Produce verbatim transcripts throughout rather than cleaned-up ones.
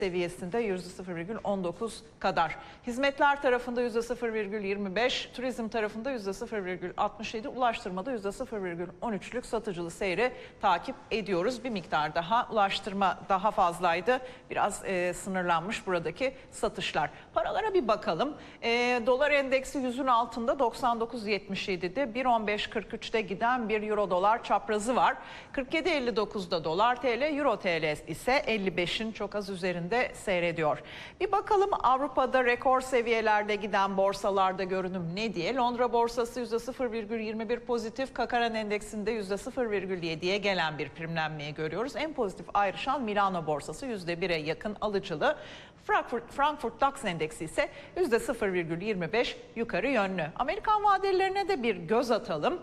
seviyesinde yüzde sıfır virgül on dokuz kadar. Hizmetler tarafında yüzde sıfır virgül yirmi beş, turizm tarafında yüzde sıfır virgül altmış yedi, ulaştırmada yüzde sıfır virgül on üçlük satıcılı seyri takip ediyoruz. Bir miktar daha ulaştırma daha fazlaydı. Biraz e, sınırlanmış buradaki satışlar. Paralara bir bakalım. E, dolar endeksi yüzün altında doksan dokuz yetmiş yedi'de, bir on beş kırk üç'te giden bir euro dolar çaprazı var. kırk yedi elli dokuz'da dolar T L, euro T L ise elli beş'in çok az üzerinde seyrediyor. Bir bakalım Avrupa'da rekor seviyelerde giden borsalarda görünüm ne diye. Londra borsası yüzde sıfır virgül yirmi bir pozitif, Kakaran endeksinde yüzde sıfır virgül yedi'ye gelen bir primlenmeyi görüyoruz. En pozitif ayrışan Milano borsası yüzde bir'e yakın alıcılı. Frankfurt, Frankfurt DAX endeksi ise yüzde sıfır virgül yirmi beş yukarı yönlü. Amerikan vadelerine de bir göz atalım.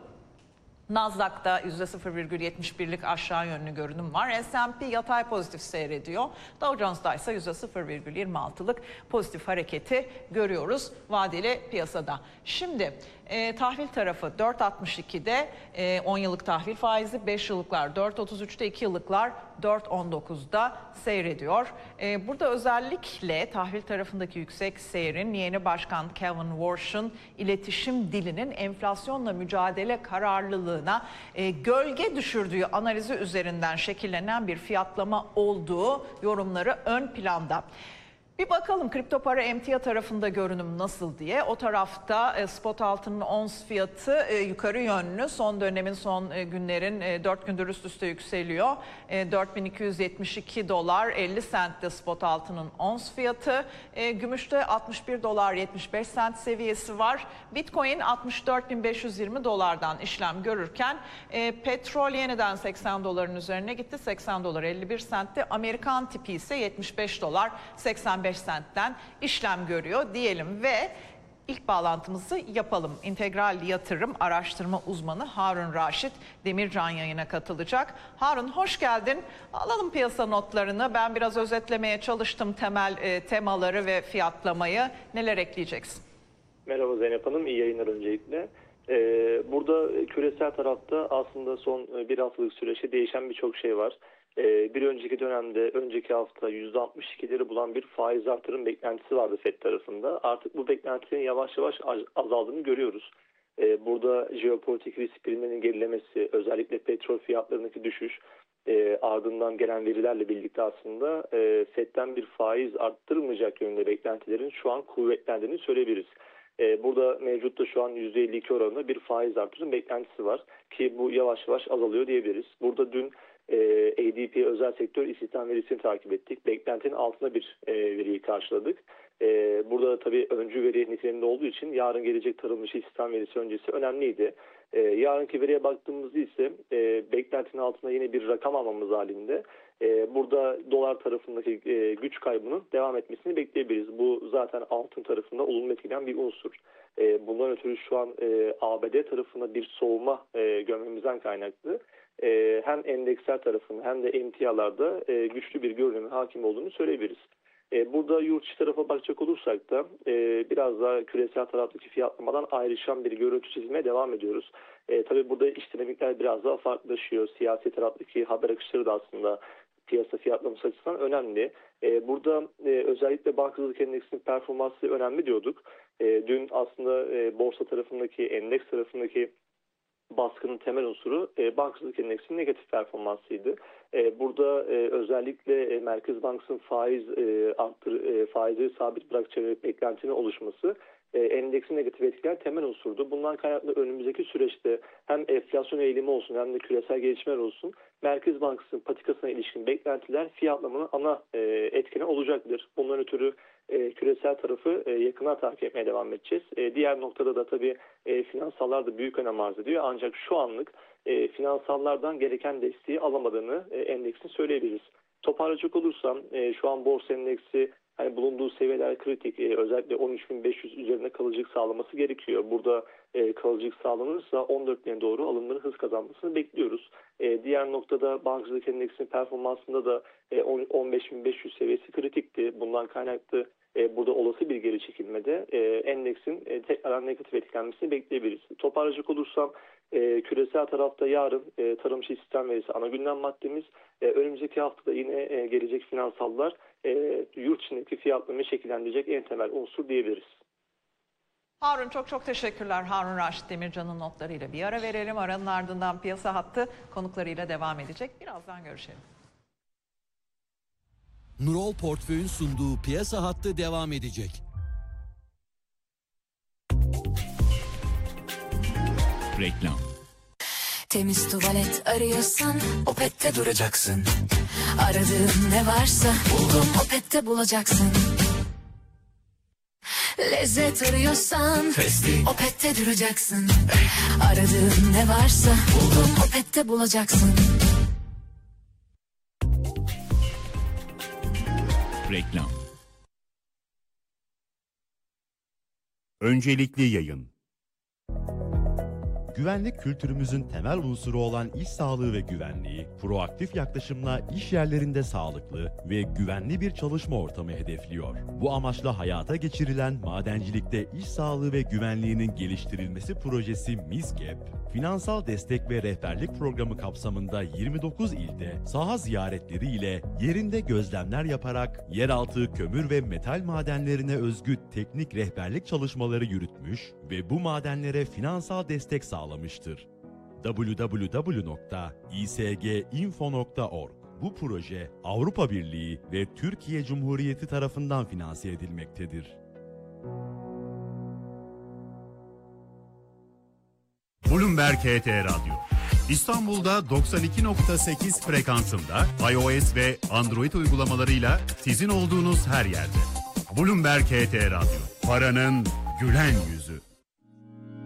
Nasdaq'ta yüzde sıfır virgül yetmiş bir'lik aşağı yönlü görünüm var. S and P yatay pozitif seyrediyor. Dow Jones'da ise yüzde sıfır virgül yirmi altı'lık pozitif hareketi görüyoruz vadeli piyasada. Şimdi e, tahvil tarafı dört virgül altmış iki'de e, on yıllık tahvil faizi, beş yıllıklar dört virgül otuz üç'te, iki yıllıklar dört virgül on dokuz'da seyrediyor. E, burada özellikle tahvil tarafındaki yüksek seyrin yeni başkan Kevin Warsh'un iletişim dilinin enflasyonla mücadele kararlılığı E, gölge düşürdüğü analizi üzerinden şekillenen bir fiyatlama olduğu yorumları ön planda. Bir bakalım kripto para emtia tarafında görünüm nasıl diye. O tarafta e, spot altının ons fiyatı e, yukarı yönlü. Son dönemin son e, günlerin e, dört gündür üst üste yükseliyor. E, dört bin iki yüz yetmiş iki dolar elli sentte spot altının ons fiyatı. E, gümüşte altmış bir dolar yetmiş beş sent seviyesi var. Bitcoin altmış dört bin beş yüz yirmi dolardan işlem görürken e, petrol yeniden seksen doların üzerine gitti. seksen dolar elli bir sentte. Amerikan tipi ise yetmiş beş dolar seksen beş sentten işlem görüyor diyelim ve ilk bağlantımızı yapalım. İntegral Yatırım Araştırma Uzmanı Harun Raşit Demircan yayına katılacak. Harun hoş geldin. Alalım piyasa notlarını. Ben biraz özetlemeye çalıştım temel e, temaları ve fiyatlamayı. Neler ekleyeceksin? Merhaba Zeynep Hanım, iyi yayınlar öncelikle. Ee, burada küresel tarafta aslında son bir haftalık süreçte değişen birçok şey var. Bir önceki dönemde, önceki hafta yüzde altmış iki'leri bulan bir faiz artırım beklentisi vardı F E D tarafında. Artık bu beklentinin yavaş yavaş azaldığını görüyoruz. Burada jeopolitik risk primlerinin gerilemesi, özellikle petrol fiyatlarındaki düşüş, ardından gelen verilerle birlikte aslında F E D'den bir faiz arttırılmayacak yönünde beklentilerin şu an kuvvetlendiğini söyleyebiliriz. Burada mevcutta şu an yüzde elli iki oranında bir faiz artırım beklentisi var ki bu yavaş yavaş azalıyor diyebiliriz. Burada dün A D P özel sektör istihdam verisini takip ettik. Beklentinin altında bir veriyi karşıladık. Burada tabii öncü veri niteliğinde olduğu için yarın gelecek tarım dışı istihdam verisi öncesi önemliydi. Yarınki veriye baktığımızda ise beklentinin altında yine bir rakam almamız halinde burada dolar tarafındaki güç kaybının devam etmesini bekleyebiliriz. Bu zaten altın tarafında olumlu etkileyen bir unsur. Bundan ötürü şu an A B D tarafına bir soğuma görmemizden kaynaklı hem endeksler tarafında hem de emtialarda güçlü bir görünümün hakim olduğunu söyleyebiliriz. Burada yurt dışı tarafa bakacak olursak da biraz daha küresel taraftaki fiyatlamadan ayrışan bir görüntü çizmeye devam ediyoruz. E, tabii burada iş dinamikler biraz daha farklılaşıyor. Siyasi taraftaki haber akışları da aslında piyasa fiyatlaması açısından önemli. E, burada e, özellikle bankacılık endeksinin performansı önemli diyorduk. E, dün aslında e, borsa tarafındaki, endeks tarafındaki baskının temel unsuru e, bankacılık endeksinin negatif performansıydı. E, burada e, özellikle e, Merkez Bankası'nın faiz e, arttır, e, faizleri sabit bırakacağı beklentinin oluşması e, endeksin negatif etkileyen temel unsurdu. Bundan kaynaklı önümüzdeki süreçte hem enflasyon eğilimi olsun hem de küresel gelişmeler olsun Merkez Bankası'nın patikasına ilişkin beklentiler fiyatlamanın ana e, etkeni olacaktır. Bundan ötürü e, küresel tarafı e, yakından takip etmeye devam edeceğiz. E, diğer noktada da tabii e, finansallar da büyük önem arz ediyor. Ancak şu anlık e, finansallardan gereken desteği alamadığını e, endeksin söyleyebiliriz. Toparlayacak olursam e, şu an borsa endeksi hani bulunduğu seviyeler kritik. E, özellikle on üç bin beş yüz üzerinde kalıcılık sağlaması gerekiyor. Burada e, kalıcılık sağlanırsa on dört bine doğru alımların hız kazanmasını bekliyoruz. E, diğer noktada bankacılık endeksinin performansında da e, on beş bin beş yüz seviyesi kritikti. Bundan kaynaklı e, burada olası bir geri çekilmede e, endeksin e, tekrar negatif etkilenmesini bekleyebiliriz. Toparlayacak olursam E, küresel tarafta yarın e, tarım işi sistem verisi ana gündem maddemiz. E, önümüzdeki haftada yine e, gelecek finansallar e, yurt içindeki fiyatlamayı şekillendirecek en temel unsur diyebiliriz. Harun, çok çok teşekkürler. Harun Raşit Demircan'ın notlarıyla bir ara verelim. Aranın ardından piyasa hattı konuklarıyla devam edecek. Birazdan görüşelim. Nurol Portföy'ün sunduğu piyasa hattı devam edecek. Reklam. Temiz tuvalet arıyorsan Opet'te duracaksın. Aradığın ne varsa buldum Opet'te bulacaksın. Lezzet arıyorsan Festi. Opet'te duracaksın. Aradığın ne varsa buldum Opet'te bulacaksın. Reklam. Öncelikli yayın. Güvenlik kültürümüzün temel unsuru olan iş sağlığı ve güvenliği, proaktif yaklaşımla iş yerlerinde sağlıklı ve güvenli bir çalışma ortamı hedefliyor. Bu amaçla hayata geçirilen madencilikte iş sağlığı ve güvenliğinin geliştirilmesi projesi MİSGEP, finansal destek ve rehberlik programı kapsamında yirmi dokuz ilde saha ziyaretleri ile yerinde gözlemler yaparak yeraltı kömür ve metal madenlerine özgü teknik rehberlik çalışmaları yürütmüş ve bu madenlere finansal destek sağlamıştır. double-u double-u double-u nokta i s g info nokta org Bu proje Avrupa Birliği ve Türkiye Cumhuriyeti tarafından finanse edilmektedir. Bloomberg H T Radyo. İstanbul'da doksan iki nokta sekiz frekansında iOS ve Android uygulamalarıyla sizin olduğunuz her yerde. Bloomberg H T Radyo. Paranın gülen yüzü.